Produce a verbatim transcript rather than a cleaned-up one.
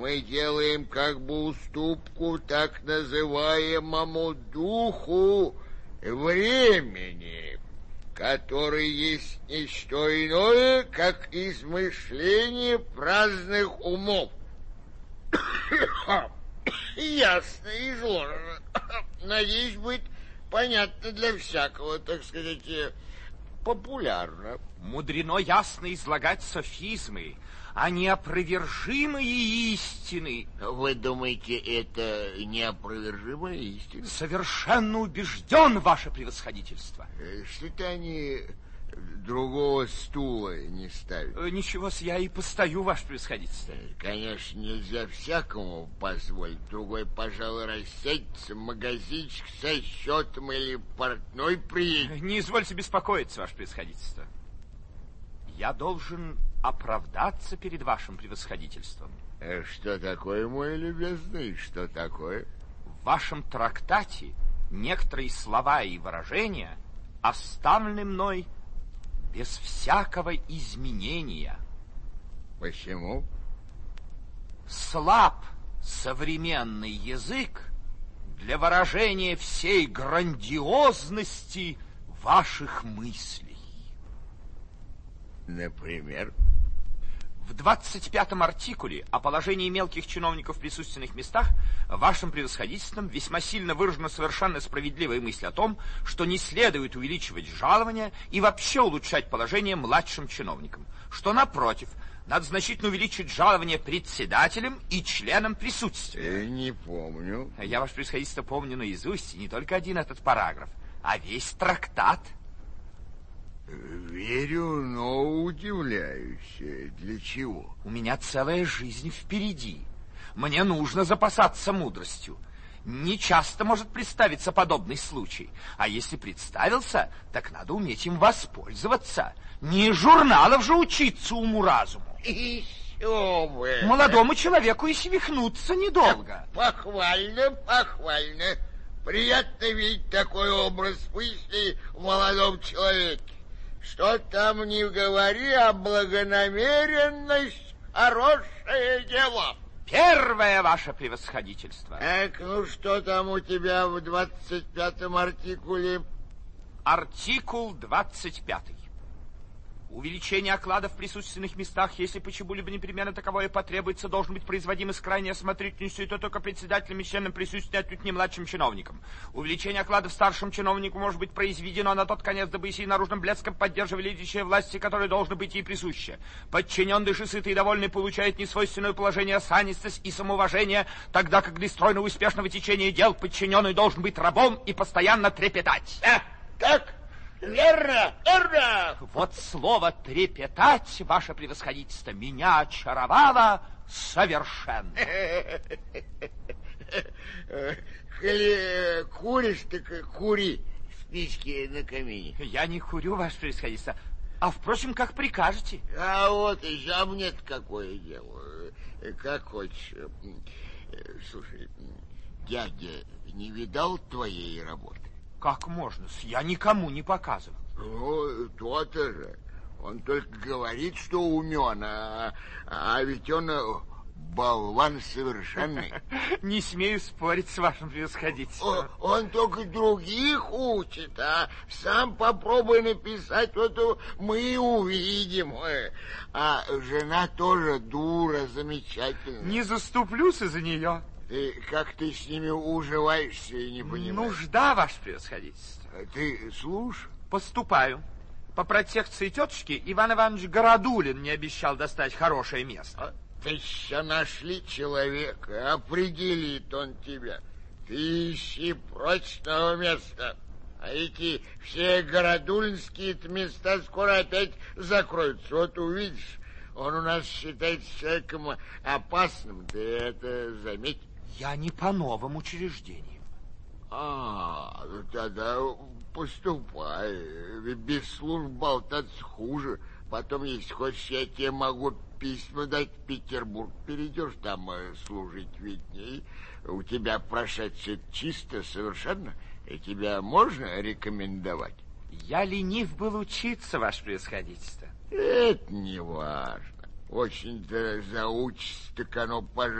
мы делаем как бы уступку так называемому духу времени, который есть не что иное, как измышление праздных умов. Ясно изложено. Надеюсь, быть понятно для всякого, так сказать, популярно. Мудрено ясно излагать софизмы, а неопровержимые истины. Вы думаете, это неопровержимая истина? Совершенно убежден, ваше превосходительство. Что-то они другого стула не ставят. Ничего-с, я и постою, ваше превосходительство. Конечно, нельзя всякому позволить. Другой, пожалуй, рассядется в магазинчик со счетом или портной приедет. Не извольте беспокоиться, ваше превосходительство. Я должен оправдаться перед вашим превосходительством. Что такое, мой любезный, что такое? В вашем трактате некоторые слова и выражения оставлены мной без всякого изменения. Почему? Слаб современный язык для выражения всей грандиозности ваших мыслей. Например? В двадцать пятом артикуле о положении мелких чиновников в присутственных местах вашим превосходительством весьма сильно выражена совершенно справедливая мысль о том, что не следует увеличивать жалования и вообще улучшать положение младшим чиновникам, что, напротив, надо значительно увеличить жалование председателям и членам присутствия. Я не помню. Я, ваше превосходительство, помню наизусть не только один этот параграф, а весь трактат. Верю, но удивляюсь. Для чего? У меня целая жизнь впереди. Мне нужно запасаться мудростью. Не часто может представиться подобный случай. А если представился, так надо уметь им воспользоваться. Не из журналов же учиться уму-разуму. Еще бы! Молодому человеку и свихнуться недолго. Похвально, похвально. Приятно видеть такой образ мыслей в молодом человеке. Что там не говори, а благонамеренность — хорошее дело. Первое ваше превосходительство. Так, ну что там у тебя в двадцать пятом артикуле? Артикул двадцать пятый. Увеличение окладов в присутственных местах, если почему-либо непременно таковое потребуется, должен быть производимо с крайней осмотрительностью, и то только председателем и членом присутствия, отнюдь не младшим чиновникам. Увеличение окладов старшим чиновнику может быть произведено на тот конец, дабы сей наружным блеском поддерживали лидящие власти, которые должны быть ей присущи. Подчиненный же сытый и довольный получает несвойственное положение осанистость и самоуважение, тогда как для стройного успешного течения дел подчиненный должен быть рабом и постоянно трепетать. А, так? Верно, верно. Вот слово «трепетать», ваше превосходительство, меня очаровало совершенно. Коли куришь, так кури спички на камине. Я не курю, ваше превосходительство, а, впрочем, как прикажете. А вот еще мне-то какое дело. Как хочешь. Слушай, дядя не видал твоей работы? Как можно? Я никому не показывал. Ну, то-то же. Он только говорит, что умен, а, а ведь он болван совершенный. Не смею спорить с вашим превосходительством. Он, он только других учит, а сам попробуй написать, вот мы и увидим. А жена тоже дура замечательная. Не заступлюсь из-за нее. Ты, как ты с ними уживаешься, и не понимаешь. Нужда, ваше превосходительство. Ты слушай. Поступаю. По протекции тетушки Иван Иванович Городулин мне обещал достать хорошее место. А, ты еще нашли человека, определит он тебя. Ты ищи прочного места. А эти все городулинские места скоро опять закроются. Вот увидишь, он у нас считается человеком опасным. Ты это заметь. Я не по новым учреждениям. А, ну тогда поступай. Без служб болтаться хуже. Потом, если хочешь, я тебе могу письма дать в Петербург. Перейдешь там служить видней. У тебя прошедшее чисто совершенно. И тебя можно рекомендовать? Я ленив был учиться, ваше превосходительство. Это не важно. Очень-то заучишься, так оно, пожалуйста.